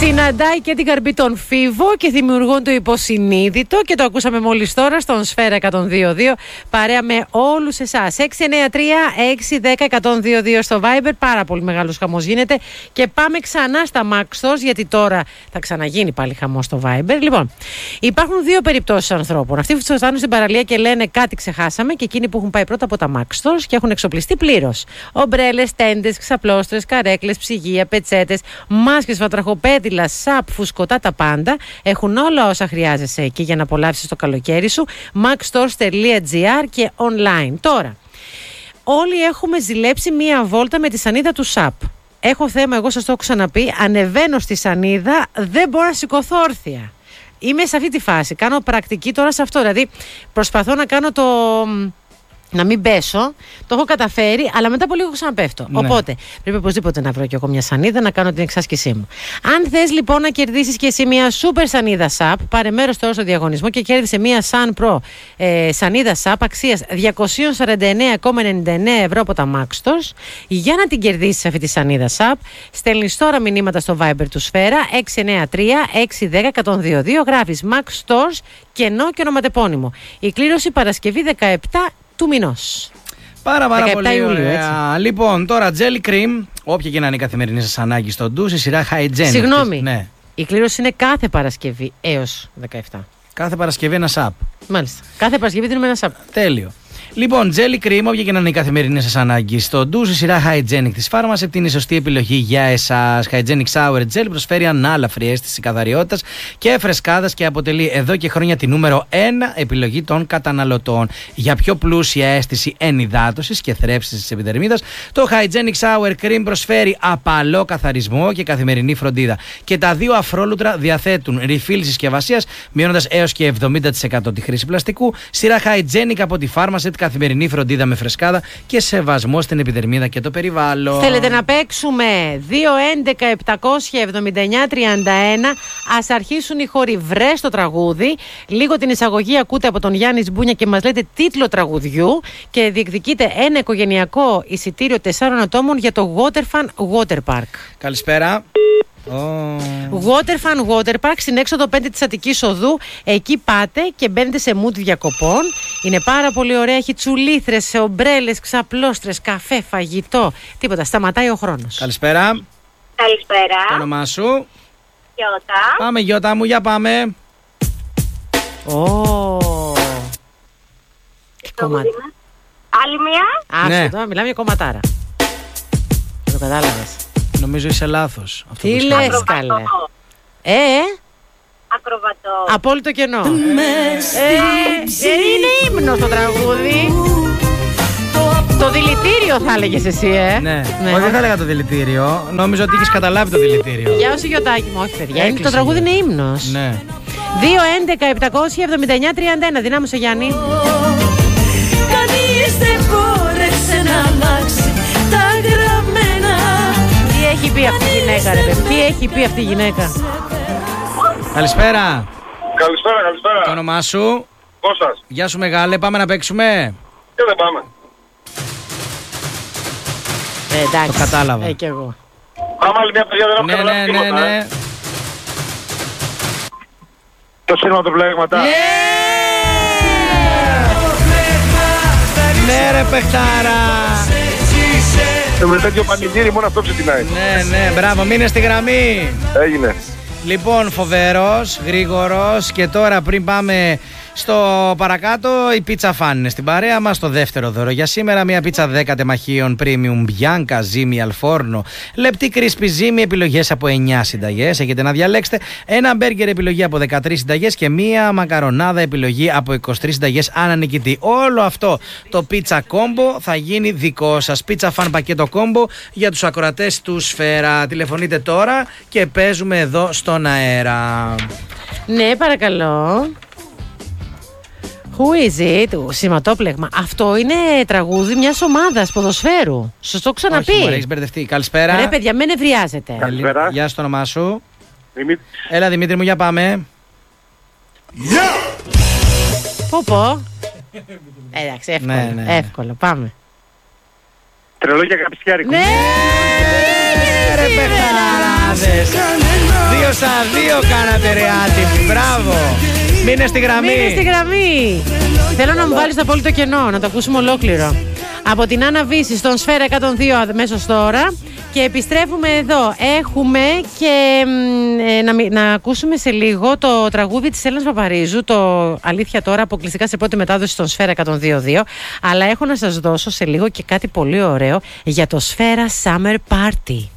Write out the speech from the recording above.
Συναντάει και την καρμπή των Φίβο και δημιουργούν το υποσυνείδητο και το ακούσαμε μόλις τώρα στον Σφαίρα 102.2 παρέα με όλους εσάς. 693-610-102.2 στο Viber. Πάρα πολύ μεγάλος χαμός γίνεται και πάμε ξανά στα Max Stores, γιατί τώρα θα ξαναγίνει πάλι χαμός στο Viber. Λοιπόν, υπάρχουν δύο περιπτώσεις ανθρώπων. Αυτοί που φτάνουν στην παραλία και λένε κάτι ξεχάσαμε, και εκείνοι που έχουν πάει πρώτα από τα Max Stores και έχουν εξοπλιστεί πλήρως. Ομπρέλες, τέντες, ξαπλώστρες, καρέκλες, ψυγεία, πετσέτες, μάσκες, βατραχοπέδιλα, σαπ, φουσκωτά, τα πάντα. Έχουν όλα όσα χρειάζεσαι εκεί για να απολαύσεις το καλοκαίρι σου. maxstores.gr και online. Τώρα, όλοι έχουμε ζηλέψει μία βόλτα με τη σανίδα του σαπ. Έχω θέμα, εγώ σας το έχω ξαναπεί, ανεβαίνω στη σανίδα, δεν μπορώ να σηκωθώ όρθια. Είμαι σε αυτή τη φάση, κάνω πρακτική τώρα σε αυτό, δηλαδή προσπαθώ να κάνω να μην πέσω, το έχω καταφέρει, αλλά μετά από λίγο ξαναπέφτω. Ναι. Οπότε πρέπει οπωσδήποτε να βρω κι εγώ μια σανίδα να κάνω την εξάσκησή μου. Αν θες λοιπόν να κερδίσεις και εσύ μια σούπερ σανίδα SAP, πάρε μέρος τώρα στο διαγωνισμό και κέρδισε μια Sun Pro σανίδα SAP αξίας 249,99 ευρώ από τα Max Stores. Για να την κερδίσεις αυτή τη σανίδα SAP, στέλνεις τώρα μηνύματα στο Viber του Σφαίρα 693-610-102.2, γράφεις Max Stores, κενό και ονοματεπώνυμο. Η κλήρωση Παρασκευή 17 του μηνός. Πάρα πολύ ωραία. Λοιπόν, τώρα Jelly Cream, όποια και να είναι η καθημερινή σας ανάγκη στο ντους, η σειρά Hygienic. Συγγνώμη, ναι. Η κλήρωση είναι κάθε Παρασκευή έως 17. Κάθε Παρασκευή ένα σαπ. Μάλιστα. Κάθε Παρασκευή δίνουμε ένα σαπ. Τέλειο. Λοιπόν, Jelly Cream, όποια και να είναι η καθημερινή σας ανάγκη στο ντους, η σειρά Hygienic της Pharmacy είναι η σωστή επιλογή για εσάς. Hygienic Shower Gel προσφέρει ανάλαφρη αίσθηση καθαριότητας και φρεσκάδας και αποτελεί εδώ και χρόνια τη νούμερο 1 επιλογή των καταναλωτών. Για πιο πλούσια αίσθηση ενυδάτωσης και θρέψης της επιδερμίδας, το Hygienic Shower Cream προσφέρει απαλό καθαρισμό και καθημερινή φροντίδα. Και τα δύο αφρόλουτρα διαθέτουν refill συσκευασίας, μειώνοντας έως και 70% τη χρήση πλαστικού. Σειρά Hygienic από τη Pharmacy, καθημερινή φροντίδα με φρεσκάδα και σεβασμό στην επιδερμίδα και το περιβάλλον. Θέλετε να παίξουμε 2-11-779-31. Ας αρχίσουν οι χώροι. Βρες το τραγούδι. Λίγο την εισαγωγή ακούτε από τον Γιάννη Σμπούνια και μας λέτε τίτλο τραγουδιού και διεκδικείτε ένα οικογενειακό εισιτήριο 4 ατόμων για το Waterfun Water Park. Καλησπέρα. Waterfun Water Park στην έξοδο 5 της Αττικής Οδού. Εκεί πάτε και μπαίνετε σε mood διακοπών. Είναι πάρα πολύ ωραία. Έχει τσουλήθρες, ομπρέλες, ξαπλώστρες, καφέ, φαγητό. Τίποτα. Σταματάει ο χρόνος. Καλησπέρα. Καλησπέρα. Το όνομά σου? Γιώτα. Πάμε Γιώτα μου, για πάμε. Άλλη μία. Άστο τώρα, μιλάμε για κομματάρα. Το κατάλαβες? Νομίζω είσαι λάθος. Τι λες καλέ? Ακροβατό. Απόλυτο κενό. Είναι ύμνος το τραγούδι. Το δηλητήριο θα έλεγες εσύ, Ναι. Όχι, δεν θα έλεγα το δηλητήριο. Νόμιζα ότι είχες καταλάβει το δηλητήριο. Γεια σου Γιωτάκη μου, όχι παιδιά. Το τραγούδι είναι ύμνος. Ναι. 2-11-779-31. Δυνάμωσε Γιάννη. Κανείς δεν μπόρεσε να αλλάξει τα γραμμένα. Τι έχει πει αυτή η γυναίκα ρε παιδί? Τι έχει πει αυτή η γυναίκα? Καλησπέρα. Καλησπέρα. Το όνομά σου? Κώστας. Γεια σου μεγάλε, πάμε να παίξουμε? Και δεν πάμε. Εντάξει. Το κατάλαβα. Κι εγώ. Άμα άλλη μια παιδιά δεν έχω καταλάβει τίποτα. Ναι. Το σύνολο του πλέγματα. Ναι ρε παιχτάρα. Με τέτοιο πανηγύρι μόνο αυτό ξεκινάει. Ναι, μπράβο, μείνε στη γραμμή. Έγινε. Λοιπόν, φοβερός, γρήγορος, και τώρα πριν πάμε στο παρακάτω, η πίτσα Φαν είναι στην παρέα μας. Το δεύτερο δώρο για σήμερα, μια πίτσα 10 τεμαχίων Premium Bianca Zimi Al Forno, λεπτή crispy Zimi, επιλογές από 9 συνταγές. Έχετε να διαλέξετε ένα μπέργκερ επιλογή από 13 συνταγές και μια μακαρονάδα επιλογή από 23 συνταγές ανά νικητή. Όλο αυτό το πίτσα κόμπο θα γίνει δικό σας. Πίτσα Φαν πακέτο κόμπο για τους ακροατές του Σφαίρα. Τηλεφωνείτε τώρα και παίζουμε εδώ στον αέρα. Ναι, παρακαλώ. Who is it? Σηματόπλεγμα. Αυτό είναι τραγούδι μιας ομάδας ποδοσφαίρου. Σας το ξαναπεί. Όχι, έχεις μπερδευτεί. Καλησπέρα. Ρε παιδιά, με νευριάζετε. Καλησπέρα. Γεια σου, το όνομά σου? Δημήτρη. Έλα Δημήτρη μου, για πάμε. Πω. Εντάξει, εύκολο. Ναι. Εύκολο, πάμε. Τρελό για καπιστιάρικο. Ναι, ρε παιχταράδες. 2 κάνατε ρε άτιμοι. Μπράβο. Μείνε στη γραμμή. Μείνε στη γραμμή. Θέλω να μου βάλεις το απόλυτο κενό, να το ακούσουμε ολόκληρο. Από την Άννα Βύση στον Σφαίρα 102 αμέσως τώρα. Και επιστρέφουμε εδώ. Έχουμε και να ακούσουμε σε λίγο το τραγούδι της Έλληνας Παπαρίζου. Το αλήθεια τώρα αποκλειστικά σε πρώτη μετάδοση στον Σφαίρα 102.2. Αλλά έχω να σας δώσω σε λίγο και κάτι πολύ ωραίο για το Σφαίρα Summer Party.